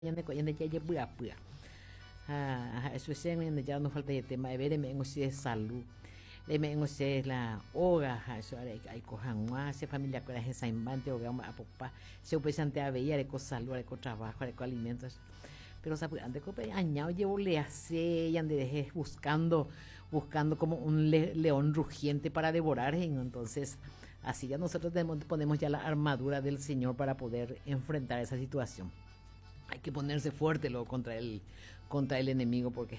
Yande ko yande ya pura pura. Eso es yande ya no falta de tema de ver me en de salud. Le me en la hoga, eso hay cojan más, se familia con la gente saimbante o gama a papá. Se presente a veía de cosas salud, de trabajo, de alimentos. Pero se ande ko añado llevo le hace yande deje buscando como un león rugiente para devorar, entonces así ya nosotros ponemos ya la armadura del Señor para poder enfrentar esa situación. Hay que ponerse fuerte luego contra el enemigo, porque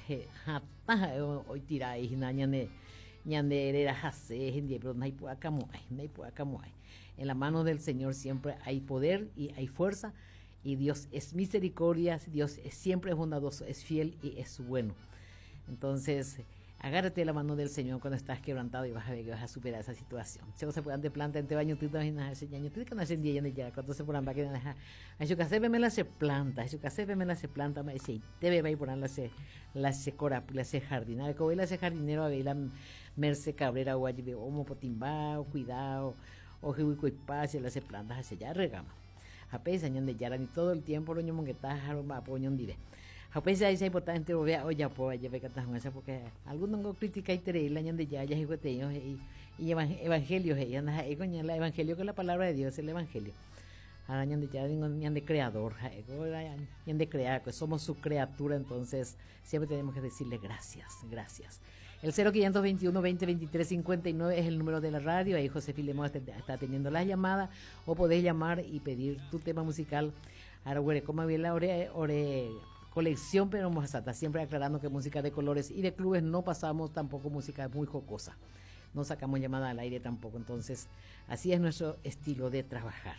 hoy tira y ñande era jase, pero no hay puacamoay. En la mano del Señor siempre hay poder y hay fuerza, y Dios es misericordia, Dios siempre es bondadoso, es fiel y es bueno. Entonces, agárrate la mano del Señor cuando estás quebrantado y vas a ver que vas a superar esa situación. Si se puedan de planta en te baño tú también ese ñaño tú que no hacen día ya cuando se ponen va que a su casa me la se planta, me dice te ve y poner la se cora, la se jardinera, como la se jardinero a ver la Merce Cabrera o allí homo potimbao, cuidado, o que y pase la se planta hace ya regama. A pesar de ya ni todo el tiempo lo ñomo que está jaroma apoñón dire. A pesar de esa importante vea oye pues ya ve que estás con esa porque algunos no critica y te la ñan de ya y evangelios ella anda ahí con el evangelio que es la palabra de Dios, el evangelio. Ahora ñan de ya ñan de creador, ñan de crear, que somos su criatura, entonces siempre tenemos que decirle gracias. El 0521 20 23 59 es el número de la radio. Ahí José Filemón está teniendo las llamadas, o podés llamar y pedir tu tema musical. Ahora, como bien la ore colección, pero Mozata, siempre aclarando que música de colores y de clubes no pasamos tampoco música muy jocosa. No sacamos llamada al aire tampoco. Entonces, así es nuestro estilo de trabajar.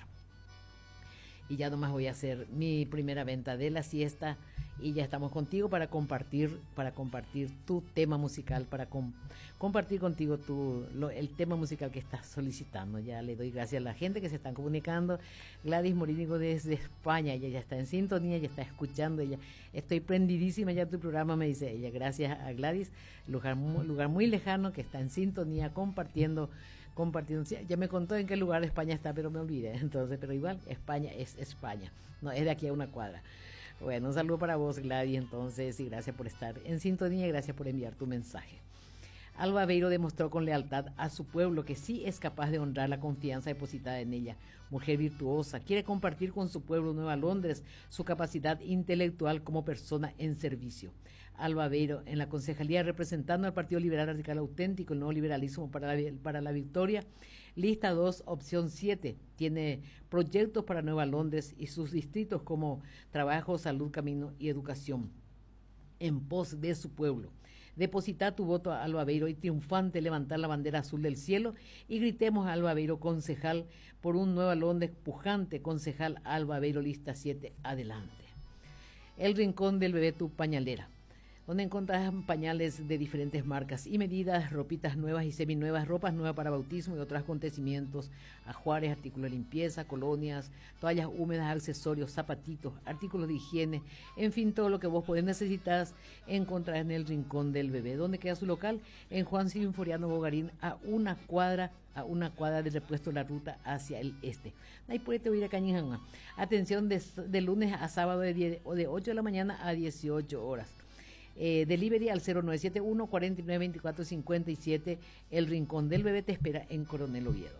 Y ya nomás voy a hacer mi primera venta de la siesta y ya estamos contigo para compartir tu tema musical, para compartir contigo el tema musical que estás solicitando. Ya le doy gracias a la gente que se están comunicando. Gladys Morínigo desde España, ella ya está en sintonía, ya está escuchando, ella estoy prendidísima ya tu programa, me dice ella. Gracias a Gladys, lugar muy lejano que está en sintonía compartiendo. Ya me contó en qué lugar de España está, pero me olvidé. Entonces, pero igual, España es España. No, es de aquí a una cuadra. Bueno, un saludo para vos, Gladys, entonces, y gracias por estar en sintonía y gracias por enviar tu mensaje. Alba Beiro demostró con lealtad a su pueblo que sí es capaz de honrar la confianza depositada en ella. Mujer virtuosa, quiere compartir con su pueblo Nueva Londres su capacidad intelectual como persona en servicio. Alba Beiro, en la concejalía representando al Partido Liberal Radical Auténtico, el nuevo liberalismo para la victoria, lista 2, opción 7, tiene proyectos para Nueva Londres y sus distritos como trabajo, salud, camino y educación, en pos de su pueblo. Deposita tu voto a Alba Beiro y triunfante levantar la bandera azul del cielo y gritemos a Alba Beiro concejal por un Nueva Londres pujante. Concejal Alba Beiro, lista 7, adelante. El rincón del bebé tu pañalera, donde encontrarás pañales de diferentes marcas y medidas, ropitas nuevas y seminuevas, ropas nuevas para bautismo y otros acontecimientos, ajuares, artículos de limpieza, colonias, toallas húmedas, accesorios, zapatitos, artículos de higiene, en fin, todo lo que vos podés necesitar encontrar en el rincón del bebé. ¿Dónde queda su local? En Juan Sinforiano Bogarín, a una cuadra de repuesto la ruta hacia el este. Ahí puede oír a Cañijanga. Atención de lunes a sábado de 8 de la mañana a 18 horas. Delivery al 0971 49 24 57. El Rincón del Bebé te espera en Coronel Oviedo.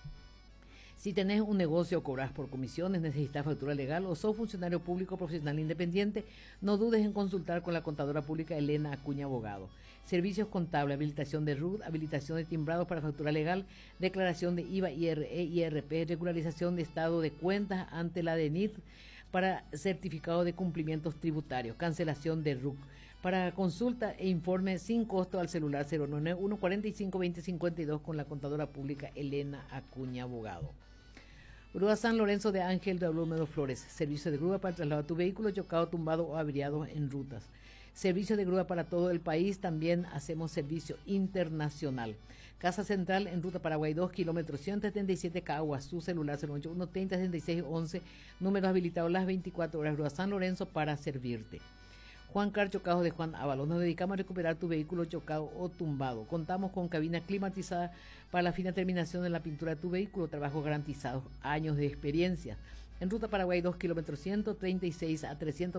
Si tenés un negocio o cobras por comisiones, necesitas factura legal o sos funcionario público profesional independiente, no dudes en consultar con la contadora pública Elena Acuña Abogado. Servicios contables, habilitación de RUT, habilitación de timbrados para factura legal, declaración de IVA, IRE, IRP, regularización de estado de cuentas ante la DENIT para certificado de cumplimientos tributarios, cancelación de RUC. Para consulta e informe sin costo al celular 091 45 20 52 con la contadora pública Elena Acuña Abogado. Grúa San Lorenzo de Ángel de Olmedo Flores. Servicio de grúa para trasladar tu vehículo chocado, tumbado o averiado en rutas. Servicio de grúa para todo el país. También hacemos servicio internacional. Casa Central en ruta Paraguay 2, kilómetro 177 Caguas. Su celular 081 30 66 11. Números habilitados las 24 horas. Grúa San Lorenzo para servirte. Juan Car Chocados de Juan Ábalos. Nos dedicamos a recuperar tu vehículo chocado o tumbado. Contamos con cabina climatizada para la fina terminación de la pintura de tu vehículo. Trabajos garantizados, años de experiencia. En Ruta Paraguay 2 kilómetros 136 a 300